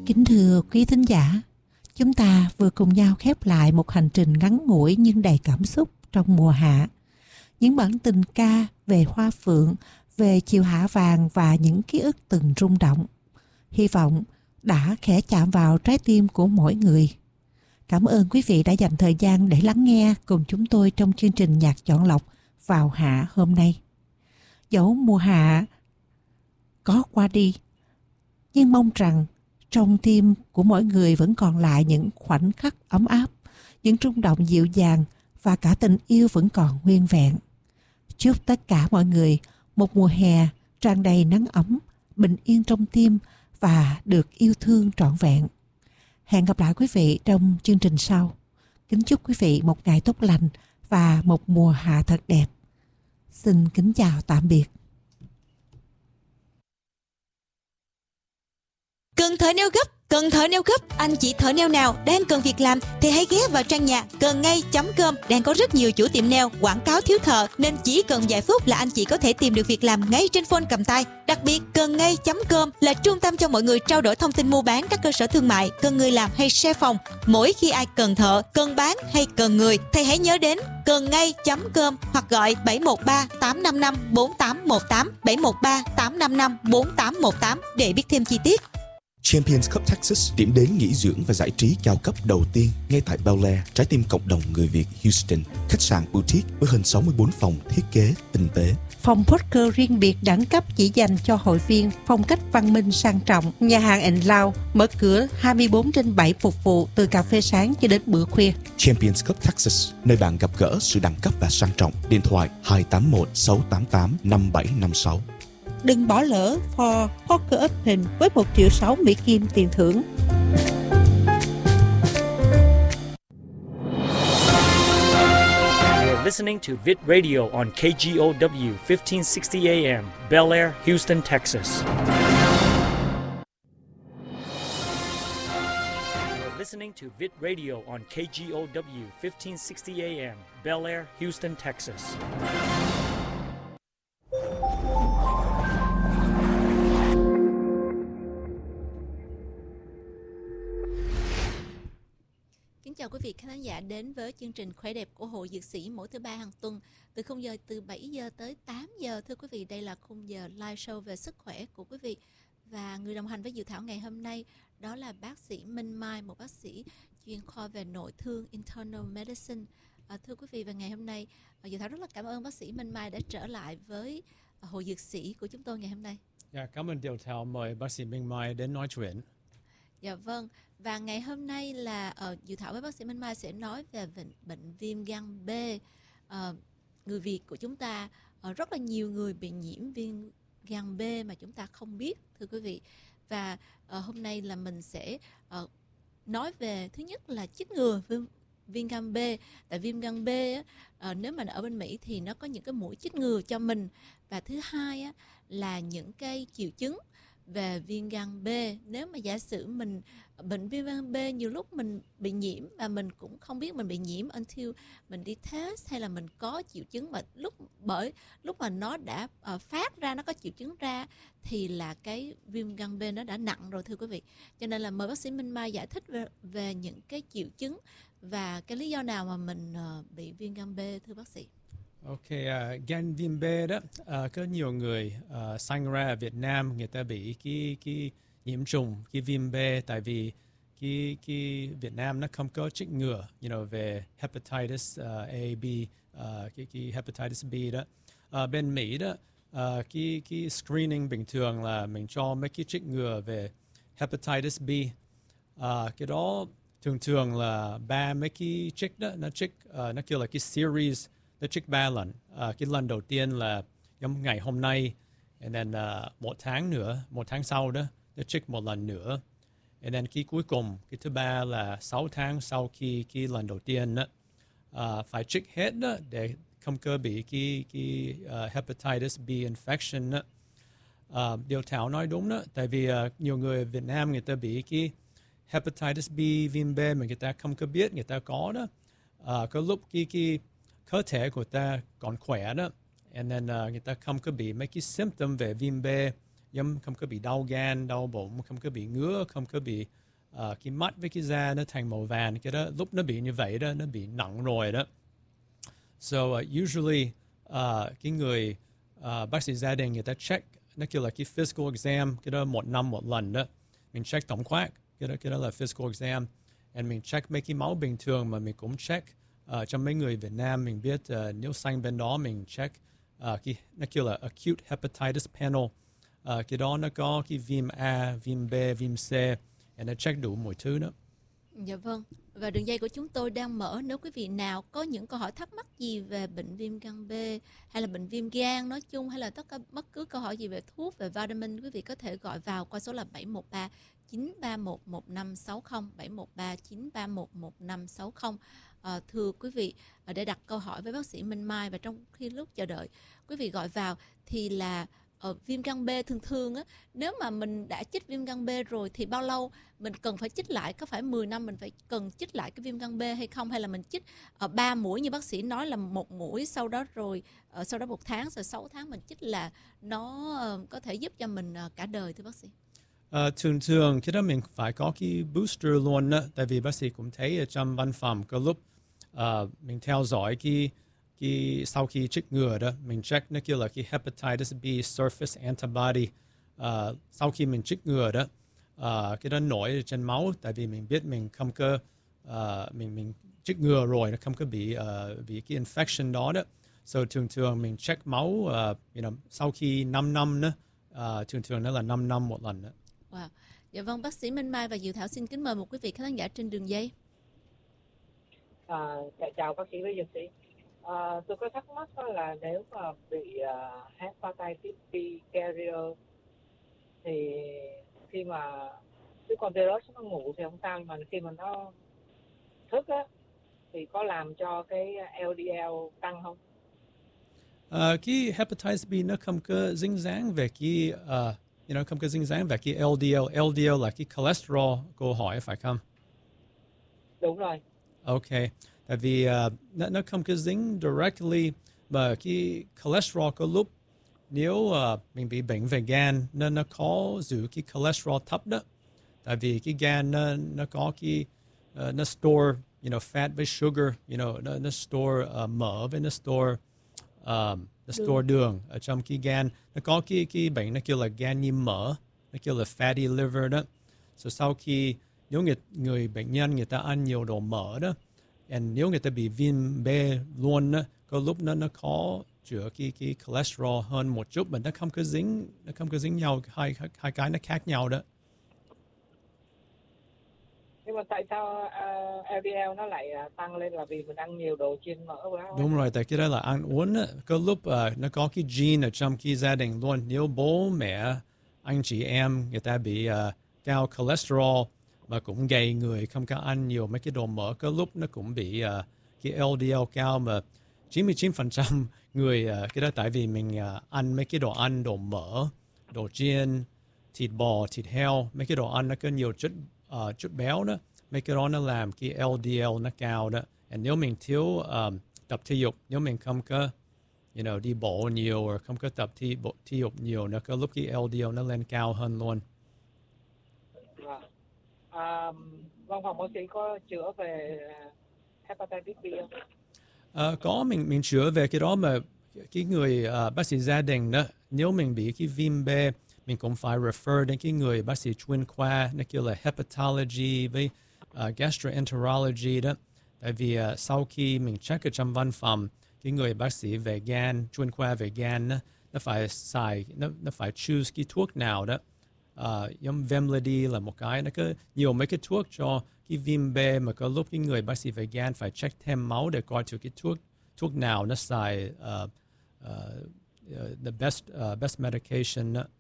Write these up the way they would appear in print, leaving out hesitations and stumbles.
Kính thưa quý thính giả, chúng ta vừa cùng nhau khép lại một hành trình ngắn ngủi nhưng đầy cảm xúc trong mùa hạ. Những bản tình ca về hoa phượng, về chiều hạ vàng và những ký ức từng rung động. Hy vọng đã khẽ chạm vào trái tim của mỗi người. Cảm ơn quý vị đã dành thời gian để lắng nghe cùng chúng tôi trong chương trình nhạc chọn lọc vào hạ hôm nay. Dẫu mùa hạ có qua đi, nhưng mong rằng trong tim của mỗi người vẫn còn lại những khoảnh khắc ấm áp, những rung động dịu dàng và cả tình yêu vẫn còn nguyên vẹn. Chúc tất cả mọi người một mùa hè tràn đầy nắng ấm, bình yên trong tim và được yêu thương trọn vẹn. Hẹn gặp lại quý vị trong chương trình sau. Kính chúc quý vị một ngày tốt lành và một mùa hạ thật đẹp. Xin kính chào tạm biệt. Cần thợ nail gấp, anh chị thợ nail nào đang cần việc làm thì hãy ghé vào trang nhà cầngngay.com. Đang có rất nhiều chủ tiệm nail quảng cáo thiếu thợ, nên chỉ cần vài phút là anh chị có thể tìm được việc làm ngay trên phone cầm tay. Đặc biệt cầngngay.com là trung tâm cho mọi người trao đổi thông tin mua bán các cơ sở thương mại, cần người làm hay share phòng. Mỗi khi ai cần thợ, cần bán hay cần người thì hãy nhớ đến cầngngay.com hoặc gọi 713 855 4818 713 855 4818 để biết thêm chi tiết. Champions Cup Texas, điểm đến nghỉ dưỡng và giải trí cao cấp đầu tiên ngay tại Bel Air, trái tim cộng đồng người Việt Houston. Khách sạn boutique với hơn 64 phòng thiết kế tinh tế. Phòng poker riêng biệt đẳng cấp chỉ dành cho hội viên, phong cách văn minh sang trọng. Nhà hàng and lounge mở cửa 24/7 phục vụ từ cà phê sáng cho đến bữa khuya. Champions Cup Texas, nơi bạn gặp gỡ sự đẳng cấp và sang trọng. Điện thoại 281 688 5756. Đừng bỏ lỡ For Poker Open với 1,6 triệu Mỹ Kim tiền thưởng. You're listening to Vid Radio on KGOW 1560 AM, Bel Air, Houston, Texas. You're listening to Vid Radio on KGOW 1560 AM, Bel Air, Houston, Texas. Kính chào quý vị khán giả đến với chương trình Khỏe đẹp của Hội Dược sĩ mỗi thứ ba hàng tuần từ khung giờ từ 7 giờ tới 8 giờ. Thưa quý vị, đây là khung giờ live show về sức khỏe của quý vị. Và người đồng hành với Dự Thảo ngày hôm nay đó là bác sĩ Minh Mai, một bác sĩ chuyên khoa về nội thương Internal Medicine. Thưa quý vị, và ngày hôm nay Dự Thảo rất là cảm ơn bác sĩ Minh Mai đã trở lại với Hội Dược sĩ của chúng tôi ngày hôm nay. Dạ, cảm ơn Dự Thảo mời bác sĩ Minh Mai đến nói chuyện. Dạ vâng, và ngày hôm nay là Dự Thảo với bác sĩ Minh Mai sẽ nói về bệnh viêm gan B. Người Việt của chúng ta rất là nhiều người bị nhiễm viêm gan B mà chúng ta không biết, thưa quý vị. Và hôm nay là mình sẽ nói về, thứ nhất là chích ngừa viêm gan B. Tại viêm gan B nếu mà ở bên Mỹ thì nó có những cái mũi chích ngừa cho mình. Và thứ hai là những cái triệu chứng về viêm gan B. Nếu mà giả sử mình bệnh viêm gan B, nhiều lúc mình bị nhiễm và mình cũng không biết mình bị nhiễm until mình đi test hay là mình có triệu chứng, mà lúc mà nó đã phát ra, nó có triệu chứng ra thì là cái viêm gan B nó đã nặng rồi, thưa quý vị. Cho nên là mời bác sĩ Minh Mai giải thích về những cái triệu chứng và cái lý do nào mà mình bị viêm gan B, thưa bác sĩ. Ok, gan viêm B đó, có nhiều người sinh ra ở Việt Nam, người ta bị cái nhiễm trùng cái viêm B, tại vì cái Việt Nam nó không có chích ngừa, về hepatitis A, B, cái hepatitis B đó. Bên Mỹ đó, cái screening bình thường là mình cho mấy cái chích ngừa về hepatitis B. Cái đó thường là ba mấy cái chích đó, nó chích, nó kêu là cái series. Nó chích 3 lần. Cái lần đầu tiên là giống ngày hôm nay, and then 1 tháng sau đó, nó chích 1 lần nữa. And then cái cuối cùng, cái thứ ba là 6 tháng sau khi cái lần đầu tiên đó, phải chích hết đó để không có bị cái hepatitis B infection đó. Điều Thảo nói đúng đó, tại vì nhiều người Việt Nam người ta bị cái hepatitis B, viêm B mà người ta không có biết người ta có đó. Có lúc cái cơ thể của ta còn khỏe đó, and then người ta không có bị mấy cái symptom về viêm B, giống không có bị đau gan, đau bụng, không có bị ngứa, không có bị cái mắt với cái da nó thành màu vàng. Cái đó lúc nó bị như vậy đó, nó bị nặng rồi đó. So usually cái người bác sĩ gia đình người ta check, nó kêu là cái physical exam, cái đó 1 năm 1 lần đó. Mình check tổng quát, cái đó là physical exam. And mình check mấy cái máu bình thường, mà mình cũng check trong mấy người Việt Nam mình biết nếu sang bên đó mình check cái nó kêu là acute hepatitis panel. Cái đó nó có cái viêm A, viêm B, viêm C, and nó check đủ mọi thứ đó. Dạ vâng. Và đường dây của chúng tôi đang mở, nếu quý vị nào có những câu hỏi thắc mắc gì về bệnh viêm gan B hay là bệnh viêm gan nói chung, hay là tất cả bất cứ câu hỏi gì về thuốc, về vitamin, quý vị có thể gọi vào qua số là 713 931 1560, 713 931 1560. Thưa quý vị, để đặt câu hỏi với bác sĩ Minh Mai, và trong khi lúc chờ đợi quý vị gọi vào thì là viêm gan B thường á, nếu mà mình đã chích viêm gan B rồi thì bao lâu mình cần phải chích lại? Có phải 10 năm mình phải cần chích lại cái viêm gan B hay không, hay là mình chích 3 mũi như bác sĩ nói là 1 mũi, sau đó 1 tháng, rồi 6 tháng mình chích là nó có thể giúp cho mình cả đời, thưa bác sĩ? Thường cái đó mình phải có cái booster luôn đó, tại vì bác sĩ cũng thấy ở trong văn phòng có lúc mình theo dõi cái sau khi chích ngừa đó, mình check nó kêu là cái hepatitis B surface antibody. Sau khi mình chích ngừa đó, cái đó nổi trên máu, tại vì mình biết mình không có mình chích ngừa rồi, nó không có bị cái infection đó đó. So thường mình check máu sau khi 5 năm đó, thường nó là 5 năm 1 lần đó. Wow. Dạ vâng, bác sĩ Minh Mai và Diệu Thảo xin kính mời một quý vị khán giả trên đường dây. Chào bác sĩ với dược sĩ. Tôi có thắc mắc là nếu mà bị hepatitis B carrier thì khi mà cái con virus nó ngủ thì không sao, nhưng mà khi mà nó thức á thì có làm cho cái LDL tăng không? Cái hepatitis B nó không có dính dáng về cái không có dính dáng về cái LDL. LDL là cái cholesterol, câu hỏi phải không? Đúng rồi. Ok, tại vì nó không có dính directly, mà cái cholesterol có lúc nếu mình bị bệnh về gan nên nó có giữ cái cholesterol thấp đó, tại vì cái gan nó có cái nó store fat với sugar, nó store mỡ với nó store đường ở trong cái gan. Nó có cái bệnh nó kêu là gan nhiễm mỡ, nó kêu là fatty liver đó. So sau khi nếu người bệnh nhân người ta ăn nhiều đồ mỡ đó, and nếu người ta bị viêm B luôn đó, có lúc nó có chữa cái cholesterol hơn một chút, mà nó không có dính nhau, hai cái nó khác nhau đó. Nhưng mà tại sao LDL nó lại tăng lên, là vì mình ăn nhiều đồ chiên mỡ quá? Đúng rồi, tại cái đó là ăn uống đó. Có lúc nó có cái gene ở trong cái gia đình luôn. Nếu bố mẹ, anh chị em người ta bị cao cholesterol mà cũng gầy người, không có ăn nhiều mấy cái đồ mỡ, có lúc nó cũng bị cái LDL cao. Mà 99% người cái đó tại vì mình ăn mấy cái đồ ăn, đồ mỡ, đồ chiên, thịt bò, thịt heo, mấy cái đồ ăn nó có nhiều chất béo đó, mấy cái đó nó làm cái LDL nó cao đó. And nếu mình thiếu tập thể dục, nếu mình không có đi bộ nhiều, hoặc không có tập thể dục nhiều, nó có lúc cái LDL nó lên cao hơn luôn. Văn phòng bác sĩ có chữa về hepatitis B không? Có, mình chữa về cái đó, mà cái người bác sĩ gia đình đó, nếu mình bị cái viêm B, mình cũng phải refer đến cái người bác sĩ chuyên khoa, nó kêu là hepatology với gastroenterology đó. Tại vì sau khi mình check ở trong văn phòng, cái người bác sĩ về gan, chuyên khoa về gan đó, nó phải choose cái thuốc nào đó. Giống Vemlidy là một cái, nó có nhiều mấy cái thuốc cho cái viêm B, mà có lúc cái người bác sĩ về gan phải check thêm máu để coi thử cái thuốc nào nó xài the best medication đó.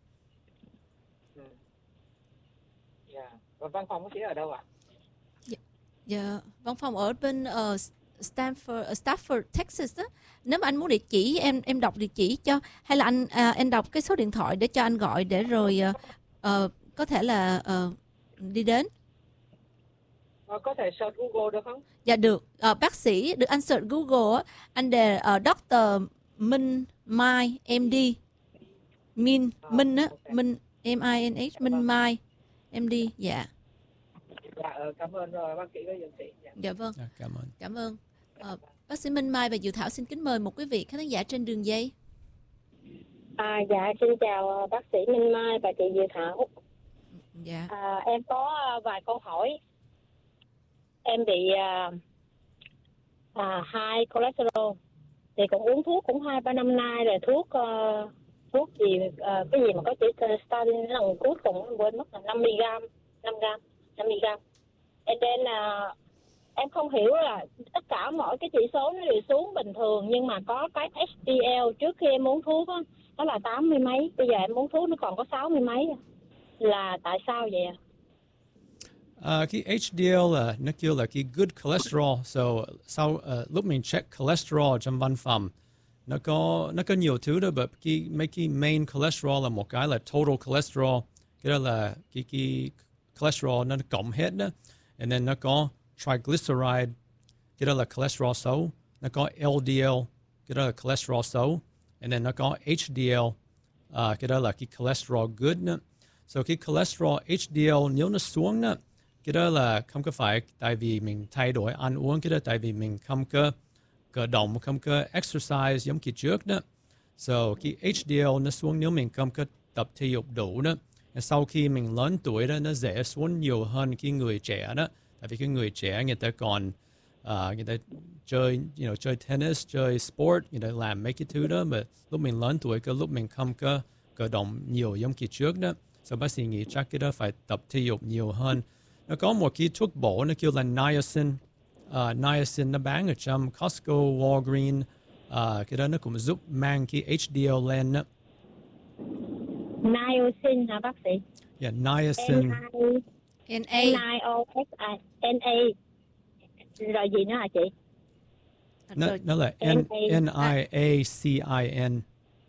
Và văn phòng bác sĩ ở đâu ạ? Dạ, văn phòng ở bên Stafford, Texas đó. Nếu mà anh muốn địa chỉ, em đọc địa chỉ cho, hay là anh đọc cái số điện thoại để cho anh gọi, để rồi có thể là đi đến. Có thể search Google được không? Dạ được. Bác sĩ được anh search Google, anh đề Dr. Minh Mai MD, Minh á, ok. Minh MINH, Minh Mai MD. Dạ. Dạ, cảm ơn bác sĩ có dân sĩ. Dạ. Dạ vâng. Cảm ơn. Cảm ơn. Bác sĩ Minh Mai và Diệu Thảo xin kính mời một quý vị khán giả trên đường dây. Dạ, xin chào bác sĩ Minh Mai và chị Diệu Thảo. Dạ. Em có vài câu hỏi. Em bị high cholesterol, thì cũng uống thuốc cũng 2-3 năm nay rồi. Thuốc gì cái gì mà có chữ statin lần cuối cùng em quên mất là 5 mg. And then em không hiểu là tất cả mọi cái chỉ số nó đều xuống bình thường, nhưng mà có cái HDL trước khi em uống thuốc á, nó là 80 mấy, bây giờ em uống thuốc nó còn có 60 mấy, là tại sao vậy ạ? Cái HDL là nó kêu là cái good cholesterol. So sau lúc mình check cholesterol trong văn phòng, nó có nhiều thứ đó, but mấy cái main cholesterol là một cái là total cholesterol, cái đó là cái cholesterol nó cộng hết đó, and then nó có triglyceride, cái đó là cholesterol xấu, nó có LDL, cái đó là cholesterol xấu, and then nó có HDL, cái đó là cái cholesterol good đó. So cái cholesterol HDL nếu nó xuống đó, cái đó là không có phải tại vì mình thay đổi ăn uống, cái đó tại vì mình không có cử động, không có exercise giống kỳ trước đó. So cái HDL nó xuống nếu mình không có tập thể dục đủ đó. Sau khi mình lớn tuổi đó, nó dễ xuống nhiều hơn cái người trẻ đó. Tại vì cái người trẻ người ta còn người ta chơi tennis, chơi sport, người ta làm mấy cái thứ đó, mà lúc mình lớn tuổi, cái lúc mình không có cử động nhiều giống kỳ trước đó. So bác sĩ nghĩ chắc cái đó phải tập thể dục nhiều hơn. Nó có một cái thuốc bổ nó kêu là niacin. Niacin nó bán ở trong Costco, Walgreens. Cái đó nó cũng giúp mang cái HDL lên đó. Niacin hả bác sĩ? Yeah, niacin. N-I-O-S-I-N-A. Rồi gì nữa hả chị? Nó là N-I-A-C-I-N.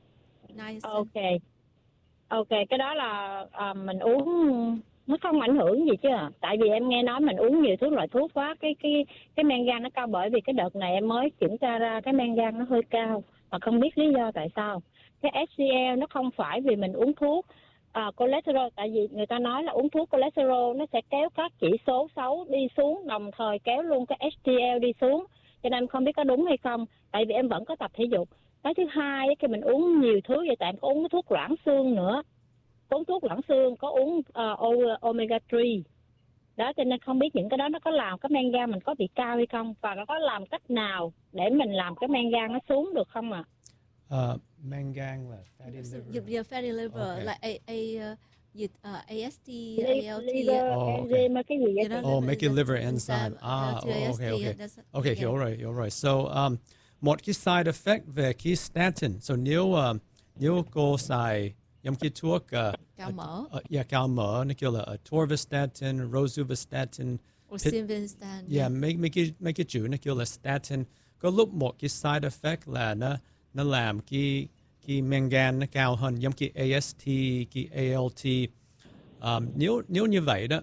Ok, cái đó là mình uống nó không ảnh hưởng gì chứ à? Tại vì em nghe nói mình uống nhiều loại thuốc quá, cái men gan nó cao, bởi vì cái đợt này em mới kiểm tra ra cái men gan nó hơi cao mà không biết lý do tại sao. Cái HDL nó không phải vì mình uống thuốc cholesterol, tại vì người ta nói là uống thuốc cholesterol nó sẽ kéo các chỉ số xấu đi xuống, đồng thời kéo luôn cái HDL đi xuống, cho nên em không biết có đúng hay không, tại vì em vẫn có tập thể dục. Cái thứ hai, khi mình uống nhiều thứ vậy, tại em có uống cái thuốc loãng xương nữa, uống thuốc loãng xương, có uống omega 3 đó, cho nên không biết những cái đó nó có làm cái men gan mình có bị cao hay không, và nó có làm cách nào để mình làm cái men gan nó xuống được không ạ? Men gan là fatty liver. Fatty liver Okay. là AST, ALT. Enzyme cái gì vậy? Make it liver enzyme. Okay, hiểu rồi. So, một cái side effect về cái statin. So nếu cô xài giống cái thuốc cao mỡ. Cao mỡ, nó kêu là atorvastatin, rosuvastatin, Simvastatin. Yeah, mấy cái chữ nó kêu là statin. Có lúc một cái side effect là nó làm cái men gan nó cao hơn, giống cái AST, cái ALT. Nếu như vậy đó,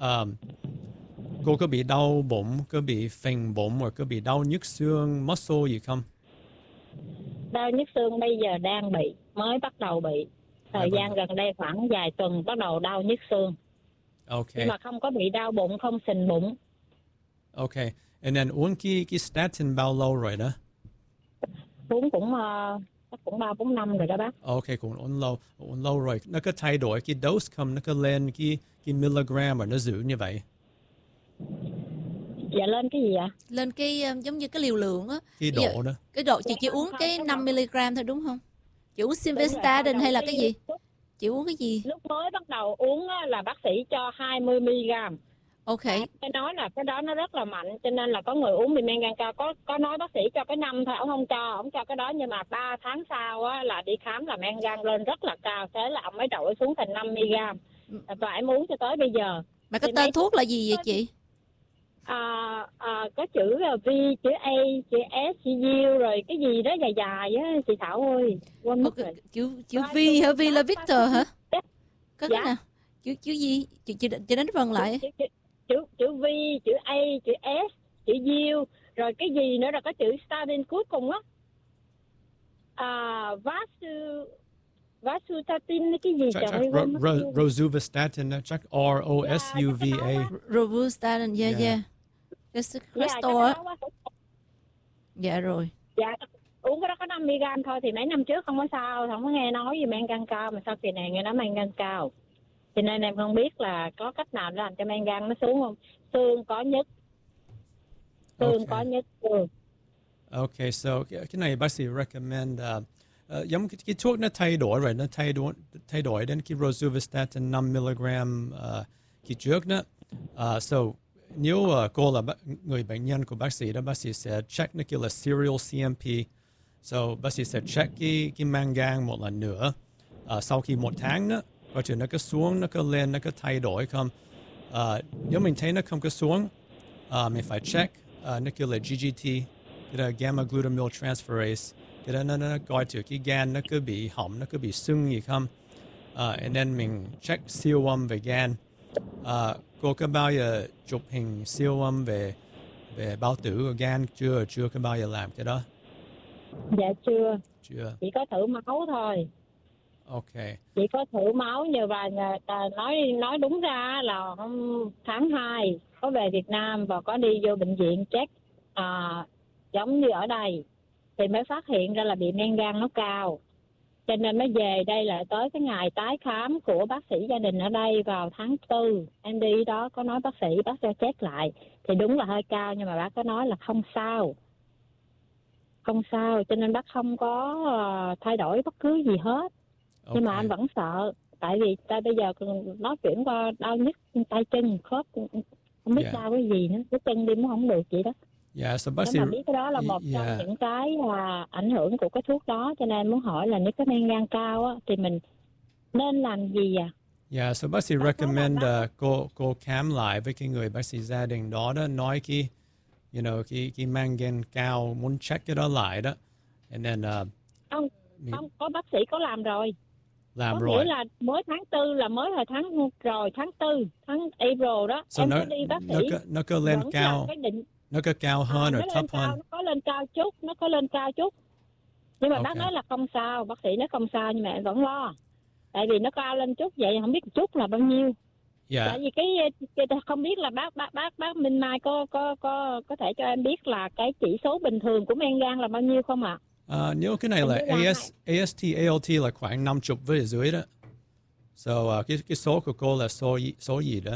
cô có bị đau bụng, có bị phình bụng, hoặc có bị đau nhức xương, muscle gì không? Đau nhức xương bây giờ đang bị, mới bắt đầu bị. Thời gian gần đây khoảng vài tuần bắt đầu đau nhức xương. Okay. Nhưng mà không có bị đau bụng, không sình bụng. Okay. And then uống cái statin bao lâu rồi đó? Uống cũng 3-4 năm rồi đó bác. Okay, cũng uống lâu rồi. Nó có thay đổi cái dose không? Nó có lên cái milligram mà nó giữ như vậy? Dạ lên cái gì ạ? Lên cái giống như cái liều lượng á. Cái độ đó. Cái độ chị chỉ uống cái 5 mg thôi đúng không? Chị uống simvastatin hay là cái gì? Chị uống cái gì? Lúc mới bắt đầu uống là bác sĩ cho 20 mg. Ok. Cái nói là cái đó nó rất là mạnh, cho nên là có người uống bị men gan cao, có nói bác sĩ cho cái 5 thôi, ông không cho cái đó, nhưng mà 3 tháng sau á là đi khám là men gan lên rất là cao, thế là ông mới đổi xuống thành 5 mg. Và em uống cho tới bây giờ. Mà cái tên thuốc là gì vậy chị? Có chữ V, chữ A, chữ S, chữ U, rồi cái gì đó dài dài á chị Thảo ơi, quên mất rồi. Chữ V hả? V là Victor hả? Có cái nào? Chữ gì? Chị đánh vần lại. Chữ V, chữ A, chữ S, chữ U, rồi cái gì nữa, rồi có chữ statin cuối cùng á. Vastatin cái gì Chắc trời quên mất tiêu. rosuvastatin đó, chắc ROSUVA. Robustatin, yeah. That's Dạ, crystal cái á. đó quá. Dạ rồi. Dạ, uống cái đó có 50g thôi, thì mấy năm trước không có sao, không có nghe nói gì men gan cao, mà sao kỳ này nghe nói men gan cao. Cho nên em không biết là có cách nào để làm cho men gan nó xuống không. Xương có nhất. Okay, so cái này bác sĩ recommend giống cái thuốc nó thay đổi rồi, nó thay đổi đến cái rosuvastatin 5 mg kỳ trước đó. So nếu cô là người bệnh nhân của bác sĩ đó, bác sĩ sẽ check nó kêu là serial CMP. So bác sĩ sẽ check cái men gan một lần nữa. Sau khi 1 tháng đó, coi chừng nó có xuống, nó có lên, nó có thay đổi không. Nếu mình thấy nó không có xuống, mình phải check nó kêu là GGT, cái là gamma glutamyl transferase. Cái đó nó coi thử cái gan nó có bị hỏng, nó có bị sưng gì không. And then mình check siêu âm về gan. Cô có bao giờ chụp hình siêu âm về bao tử của gan chưa? Chưa có bao giờ làm cái đó? Dạ chưa. Chưa. Chỉ có thử máu thôi. Okay. Chỉ có thử máu như và nói đúng ra là tháng 2 có về Việt Nam và có đi vô bệnh viện check giống như ở đây thì mới phát hiện ra là bị men gan nó cao. Cho nên mới về đây là tới cái ngày tái khám của bác sĩ gia đình ở đây vào tháng 4. Em đi đó có nói bác cho check lại thì đúng là hơi cao, nhưng mà bác có nói là không sao. Không sao, cho nên bác không có thay đổi bất cứ gì hết. Okay. Nhưng mà anh vẫn sợ, tại vì bây giờ nó chuyển qua đau nhức tay chân, khớp, không biết đau cái gì nữa, cái chân đi cũng không được vậy đó. Yeah, so bác sĩ Nếu mà biết cái đó là một trong những cái ảnh hưởng của cái thuốc đó, cho nên muốn hỏi là nếu cái men gan cao á, thì mình nên làm gì à? Yeah, so bác sĩ recommend cô khám lại với cái người bác sĩ gia đình đó nói cái men gan cao, muốn check cái đó lại đó. And then không có bác sĩ có làm rồi. Làm có rồi. nghĩa là mới tháng 4 là mới hồi tháng 4 tháng April đó. So em có đi bác sĩ. Nó có lên cao. Nó có cao hơn hoặc thấp hơn? Nó có lên cao chút. Nhưng mà bác nói là không sao, bác sĩ nói không sao, nhưng mà em vẫn lo. Tại vì nó cao lên chút vậy, không biết chút là bao nhiêu. Yeah. Tại vì cái không biết là bác Minh Mai có thể cho em biết là cái chỉ số bình thường của men gan là bao nhiêu không ạ? Nếu cái này là AST, ALT là khoảng 50 với ở dưới đó. So cái số của cô là số gì đó?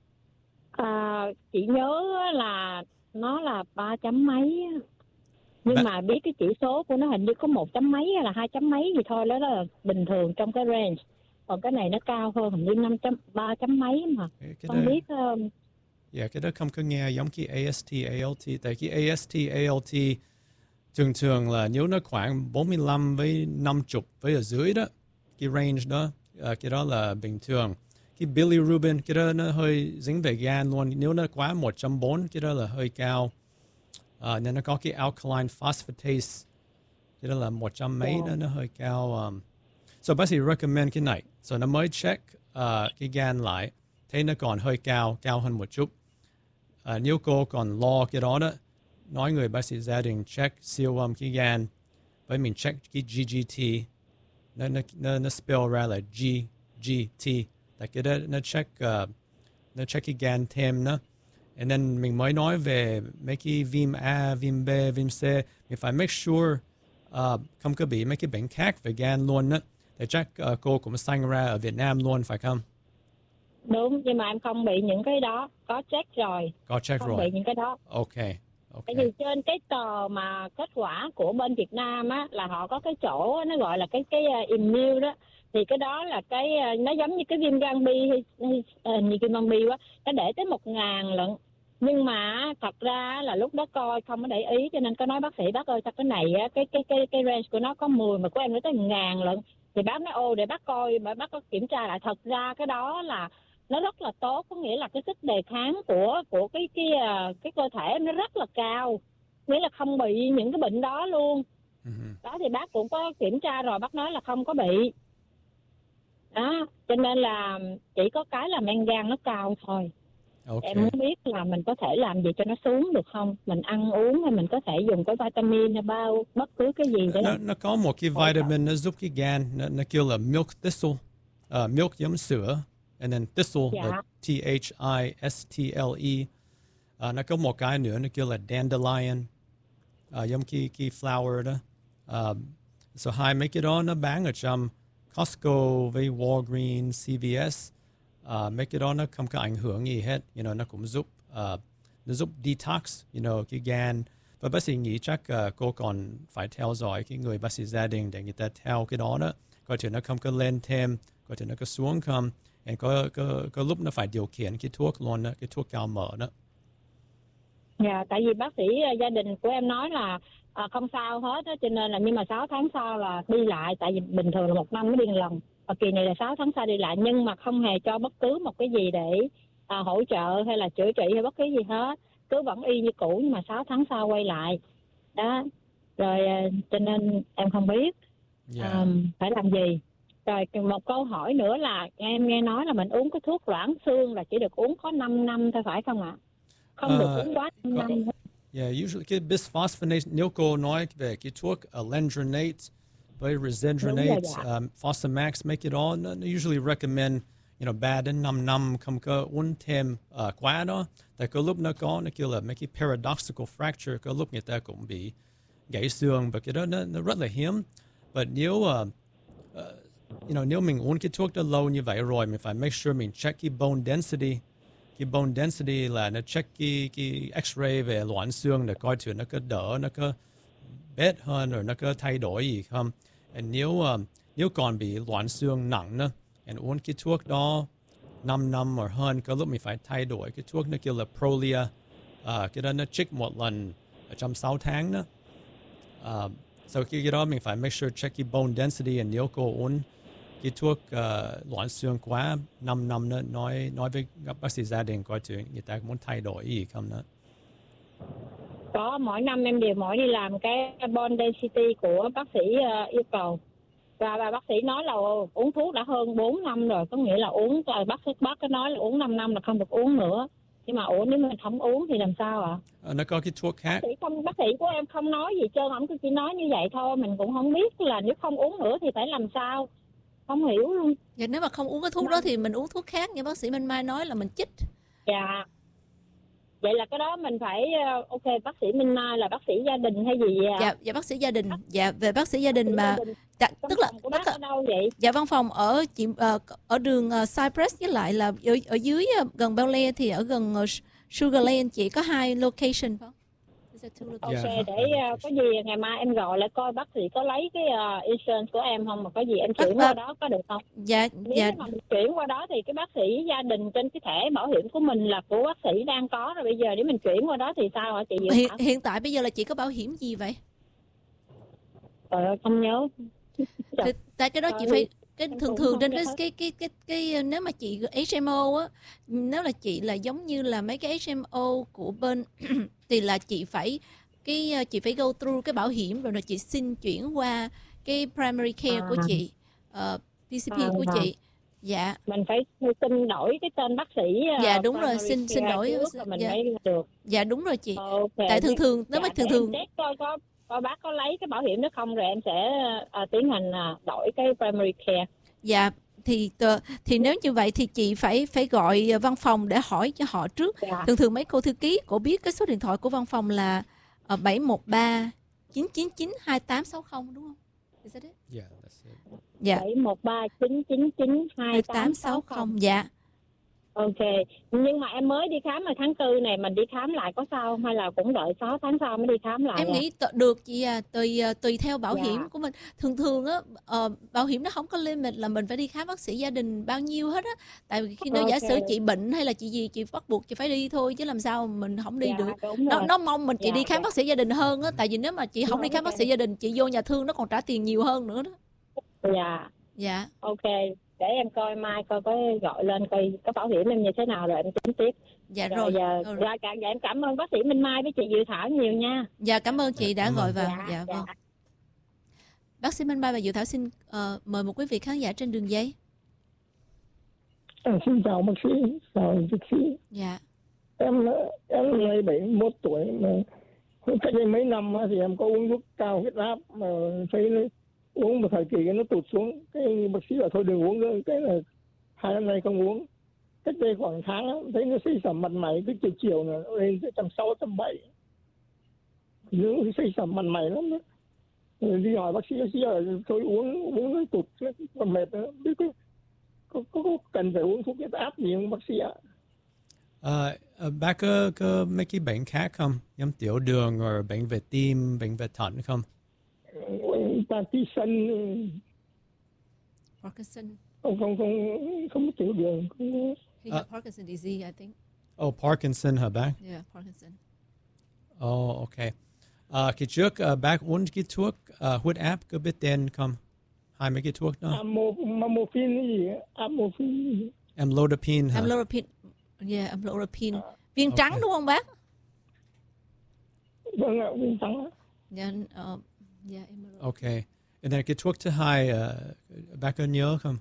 Chị nhớ là nó là 3 chấm mấy. Nhưng mà biết cái chỉ số của nó hình như có 1 chấm mấy hay là 2 chấm mấy gì thôi, đó là bình thường trong cái range. Còn cái này nó cao hơn, hình như 3 chấm mấy mà. Không biết. Cái đó không có nghe giống cái AST, ALT. Tại cái AST, ALT thường là nếu nó khoảng 45 với 50 với ở dưới đó, cái range đó, cái đó là bình thường. Cái bilirubin, cái đó nó hơi dính về gan luôn. Nếu nó quá 1.4, cái đó là hơi cao. Nên nó có cái alkaline phosphatase, cái đó là 100 mấy đó, nó hơi cao. So bác sĩ recommend cái này. So nó mới check cái gan lại, thấy nó còn hơi cao hơn một chút. Nếu cô còn lo cái đó đó, nói người bác sĩ gia đình check siêu âm cái gan, với mình check cái GGT, nó spell ra là GGT. Tại cái đó nó check cái gan thêm đó. And then mình mới nói về mấy cái viêm A, viêm B, viêm C. Mình phải make sure không có bị mấy cái bệnh khác về gan luôn đó. Để chắc cô cũng sinh ra ở Việt Nam luôn, phải không? Đúng, nhưng mà em không bị những cái đó. Có check rồi. Không bị những cái đó. Okay. Tại vì trên cái tờ mà kết quả của bên Việt Nam á, là họ có cái chỗ nó gọi là cái immune đó. Thì cái đó là cái nó giống như cái viêm gan B hay như viêm gan B quá, nó để tới 1.000 lận. Nhưng mà thật ra là lúc đó coi không có để ý, cho nên có nói bác sĩ, bác ơi sao cái này á, cái range của nó có 10 mà của em nó tới 1.000 lận. Thì bác nói để bác coi, bác có kiểm tra lại, thật ra cái đó là nó rất là tốt, có nghĩa là cái sức đề kháng của cái cơ thể nó rất là cao, nghĩa là không bị những cái bệnh đó luôn. Đó thì bác cũng có kiểm tra rồi, bác nói là không có bị. Đó, cho nên là chỉ có cái là men gan nó cao thôi. Ok. Em muốn biết là mình có thể làm gì cho nó xuống được không? Mình ăn uống hay mình có thể dùng cái vitamin hay bao bất cứ cái gì để Nó có một cái vitamin nó giúp cái gan, nó kêu là milk thistle, milk giống sữa, and then thistle là THISTLE. Nó có một cái nữa nó kêu là dandelion, giống cái flower đó. So hai mấy cái đó nó bán ở trong Costco với Walgreens, CVS. Mấy cái đó nó không có ảnh hưởng gì hết, nó cũng giúp nó giúp detox, cái gan. Và bác sĩ nghĩ chắc cô còn phải theo dõi cái người bác sĩ gia đình để người ta theo cái đó đó, coi thử nó không có lên thêm, coi thử nó có xuống không, có lúc nó phải điều khiển cái thuốc luôn đó, cái thuốc cao mỡ đó. Dạ, tại vì bác sĩ gia đình của em nói là không sao hết đó, cho nên là nhưng mà 6 tháng sau là đi lại, tại vì bình thường là 1 năm mới đi một lần, và kỳ này là 6 tháng sau đi lại, nhưng mà không hề cho bất cứ một cái gì để hỗ trợ hay là chữa trị hay bất cứ gì hết, cứ vẫn y như cũ, nhưng mà 6 tháng sau quay lại đó. Rồi cho nên em không biết phải làm gì. Rồi một câu hỏi nữa là em nghe nói là mình uống cái thuốc loãng xương là chỉ được uống có 5 năm thôi phải không ạ? Không được uống quá 5 năm. Yeah, usually cái bisphosphonate, nếu cô nói về cái thuốc alendronate với resendronate, Fosamax, mấy cái đó, nó usually recommend 3 đến 5 năm, không có uống thêm quá đó. Tại có lúc nó kêu là mấy cái paradoxical fracture, có lúc người ta cũng bị gãy xương, và cái đó nó rất là hiếm. Và nếu nếu mình uống cái thuốc đó lâu như vậy rồi, mình phải make sure mình check cái bone density. Cái bone density là nó check cái x-ray về loãng xương để coi thử nó có đỡ, nó có bết hơn, rồi nó có thay đổi gì không. Nếu còn bị loãng xương nặng nữa, and uống cái thuốc đó 5 năm hoặc hơn, có lúc mình phải thay đổi cái thuốc nó kêu là Prolia. Cái đó nó trích một lần ở trong 6 tháng đó. Sau khi cái đó mình phải make sure check cái bone density, and nếu cô uống cái thuốc loãng xương quá 5 năm nữa, nói với bác sĩ gia đình coi thử người ta muốn thay đổi gì không nữa. Có, mỗi năm em đều đi làm cái bone density của bác sĩ yêu cầu. Và bác sĩ nói là uống thuốc đã hơn 4 năm rồi, có nghĩa là uống, bác có nói là uống 5 năm là không được uống nữa. Nhưng mà nếu mình không uống thì làm sao ạ? Nó có cái thuốc khác. Bác sĩ của em không nói gì trơn, ông chỉ nói như vậy thôi, mình cũng không biết là nếu không uống nữa thì phải làm sao. Không hiểu luôn. Vậy nếu mà không uống cái thuốc đó thì mình uống thuốc khác, như bác sĩ Minh Mai nói là mình chích. Dạ. Vậy là cái đó mình phải ok, bác sĩ Minh Mai là bác sĩ gia đình hay gì vậy ạ? Dạ bác sĩ gia đình. Dạ về bác sĩ gia đình mà tức là bác ở đâu vậy? Dạ văn phòng ở đường Cypress, với lại là ở dưới gần Bel Air thì ở gần Sugarland, chỉ có 2 location phải không? Ok, để có gì ngày mai em gọi lại coi bác sĩ có lấy cái insurance của em không, mà có gì em chuyển qua đó có được không? Nếu mà mình chuyển qua đó thì cái bác sĩ gia đình trên cái thẻ bảo hiểm của mình là của bác sĩ đang có rồi, bây giờ nếu mình chuyển qua đó thì sao hả chị? Hiện tại bây giờ là chị có bảo hiểm gì vậy? Không nhớ. Tại cái đó chị phải thường trên cái nếu mà chị HMO á, nếu là chị là giống như là mấy cái HMO của bên thì là chị phải go through cái bảo hiểm rồi chị xin chuyển qua cái primary care của chị, PCP của chị. Dạ. Mình phải xin đổi cái tên bác sĩ. Dạ đúng rồi, xin đổi. Mình mới được. Dạ đúng rồi chị. Tại thường nếu mà thường coi bác có lấy cái bảo hiểm đó không, rồi em sẽ tiến hành đổi cái primary care. Dạ thì nếu như vậy thì chị phải gọi văn phòng để hỏi cho họ trước. Dạ. Thường mấy cô thư ký cô biết cái số điện thoại của văn phòng là 713 999 2860 đúng không? Is that it? Yeah, that's it. Dạ. 713 999 2860. Dạ. Ok, nhưng mà em mới đi khám ở tháng 4 này, mình đi khám lại có sao không? Hay là cũng đợi 6 tháng sau mới đi khám lại? Em nghĩ được chị à, tùy theo bảo hiểm của mình. Thường á, bảo hiểm nó không có limit là mình phải đi khám bác sĩ gia đình bao nhiêu hết á. Tại vì khi nếu giả sử chị bệnh hay là chị gì, chị bắt buộc chị phải đi thôi, chứ làm sao mình không đi được. Nó mong mình chị đi khám bác sĩ gia đình hơn á. Tại vì nếu mà chị không đi khám bác sĩ gia đình, chị vô nhà thương nó còn trả tiền nhiều hơn nữa đó. Dạ. Ok. Để em coi mai coi có gọi lên coi có bảo hiểm em như thế nào rồi em tính tiếp. Dạ rồi. Em cảm ơn bác sĩ Minh Mai với chị Diệu Thảo nhiều nha. Dạ cảm ơn chị đã gọi vào. Dạ vâng. Bác sĩ Minh Mai và Diệu Thảo xin mời một quý vị khán giả trên đường dây. Xin chào bác sĩ, chào dược sĩ. Dạ. Em nay 71 tuổi mà cách đây mấy năm thì em có uống thuốc cao huyết áp mà thấy uống một thời kỳ nó tụt xuống, cái bác sĩ bảo thôi đừng uống nữa, cái là 2 năm nay không uống. Cách đây khoảng tháng thấy nó xây sẩm mặt mày, cứ chiều là lên tới 160, 170, nó xây sẩm mặt mày lắm đó. Đi hỏi bác sĩ là thôi uống nó tụt, nó còn mệt nữa, biết có cần phải uống thuốc huyết áp gì không bác sĩ ạ? Bác có mấy cái bệnh khác không? Giống tiểu đường hoặc bệnh về tim, bệnh về thận không? Parkinson. Không tiểu đường. He had Parkinson disease, I think. Oh, Parkinson hả bác? Yeah, Parkinson. Oh, okay. Kỳ trước bác uống cái thuốc huyết áp có biết tên không? Hai mấy cái thuốc đó. Amlodipine gì? Amlodipine hả? Amlodipine. Yeah, amlodipine. Viên trắng đúng không bác? Vâng ạ, viên trắng. Yeah, amlodipine. Okay. And then cái thuốc thứ hai bác có nhớ không?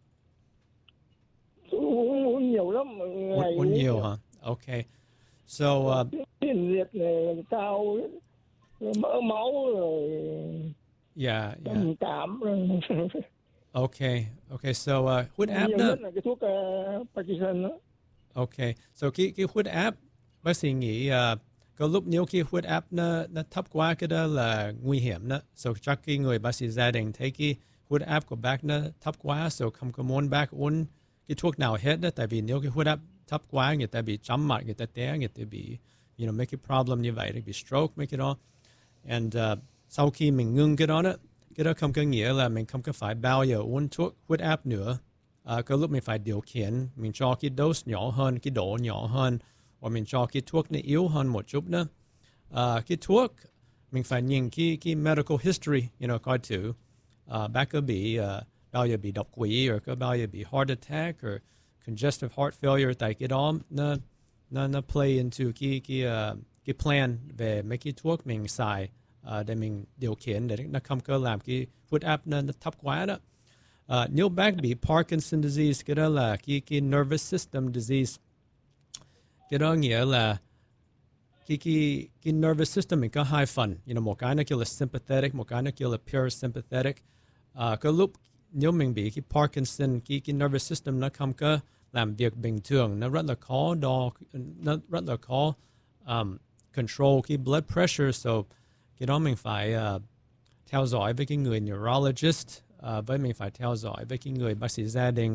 Uống nhiều lắm. Uống nhiều hả? Okay. So tiền liệt này cao, mỡ máu rồi. Yeah. Cảm. Okay. So huyết áp đó. Nhiều nhất là cái thuốc Parkinson đó. Okay. So cái huyết áp bác sĩ nghĩ có lúc nếu cái huyết áp nó thấp quá cái đó là nguy hiểm đó. So chắc cái người bác sĩ gia đình thấy cái huyết áp của bác nó thấp quá, so không có muốn bác uống cái thuốc nào hết đó. Tại vì nếu cái huyết áp thấp quá người ta bị chóng mặt, người ta té, người ta bị mấy cái problem như vậy, bị stroke mấy cái đó. And sau khi mình ngưng cái đó không có nghĩa là mình không có phải bao giờ uống thuốc huyết áp nữa. Có lúc mình phải điều khiển, mình cho cái dose nhỏ hơn, cái độ nhỏ hơn, hoặc mình cho cái thuốc nó yếu hơn một chút đó. Cái thuốc mình phải nhìn cái medical history, coi thử bác có bị bao giờ bị đột quỵ, hoặc có bao giờ bị heart attack, or congestive heart failure. Tại cái đó nó play into cái plan về mấy cái thuốc mình xài để mình điều khiển để nó không có làm cái huyết áp nó thấp quá đó. Nếu bác bị Parkinson disease, cái đó là cái nervous system disease. Cái đó nghĩa là cái nervous system mình có hai phần. Một cái nó kêu là sympathetic, một cái nó kêu là parasympathetic. Có lúc nếu mình bị cái Parkinson, cái nervous system nó không có làm việc bình thường, nó rất là khó đo, nó rất là khó control cái blood pressure. So cái đó mình phải theo dõi với cái người neurologist, với mình phải theo dõi với cái người bác sĩ gia đình,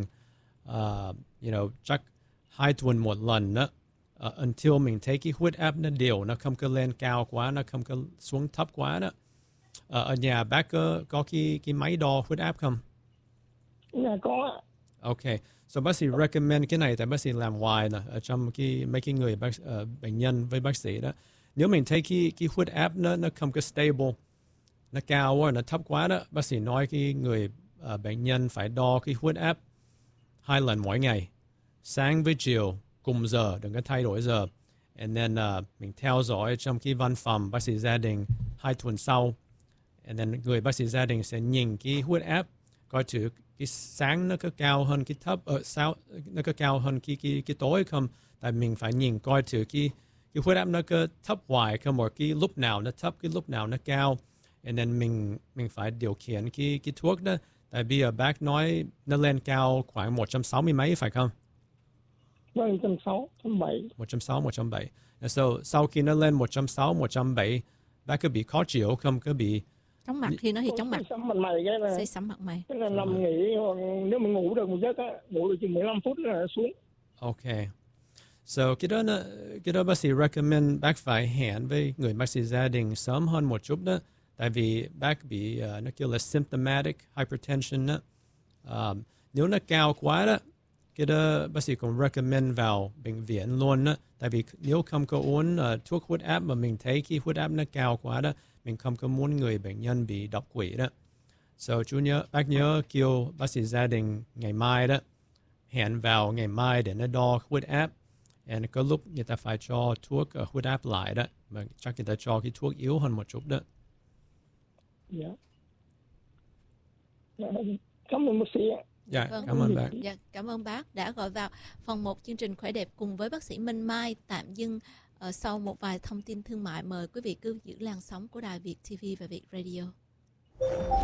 chắc 2 tuần một lần đó, until mình thấy cái huyết áp nó đều, nó không có lên cao quá, nó không có xuống thấp quá đó. Ở nhà bác có cái máy đo huyết áp không? Dạ có. Okay. So bác sĩ recommend cái này tại bác sĩ làm hoài nè ở trong mấy cái người bệnh nhân với bác sĩ đó. Nếu mình thấy cái huyết áp nó không có stable, nó cao quá, nó thấp quá đó, bác sĩ nói cái người bệnh nhân phải đo cái huyết áp 2 lần mỗi ngày, sáng với chiều cùng giờ, đừng có thay đổi giờ. And then mình theo dõi trong cái văn phòng bác sĩ gia đình 2 tuần sau. And then người bác sĩ gia đình sẽ nhìn cái huyết áp, coi thử cái sáng nó có cao hơn cái thấp, nó có cao hơn cái tối không. Tại mình phải nhìn coi thử cái huyết áp nó có thấp hoài không, một cái lúc nào nó thấp, cái lúc nào nó cao. And then mình phải điều khiển cái thuốc đó. Tại bây giờ bác nói nó lên cao khoảng 160 mấy phải không? Vâng, 160, 170. 160, 170. So sau khi nó lên 160, 170, bác có bị khó chịu không? Có bị chóng mặt, khi nó thì chóng mặt. Xây sẩm mặt mày. Cái là nằm nghỉ, hoặc nếu mình ngủ được một giấc á, ngủ được chừng 15 phút là xuống. Okay. So cái đó bác sĩ recommend bác phải hẹn với người bác sĩ gia đình sớm hơn một chút đó. Tại vì bác bị nó kêu là symptomatic hypertension đó. Nếu nó cao quá đó, cái đó bác sĩ cũng recommend vào bệnh viện luôn đó. Tại vì nếu không có uống thuốc huyết áp mà mình thấy cái huyết áp nó cao quá đó, mình không có muốn người bệnh nhân bị đột quỵ đó. So bác nhớ kêu bác sĩ gia đình ngày mai đó, hẹn vào ngày mai để nó đo huyết áp. And có lúc người ta phải cho thuốc huyết áp lại đó, mà chắc người ta cho cái thuốc yếu hơn một chút đó. Dạ. Cảm ơn bác sĩ ạ. Dạ, Vâng. cảm ơn bác. Dạ, cảm ơn bác đã gọi vào phần 1 chương trình Khỏe đẹp cùng với bác sĩ Minh Mai. Tạm dừng sau một vài thông tin thương mại. Mời quý vị cứ giữ làn sóng của Đài Việt TV và Việt Radio.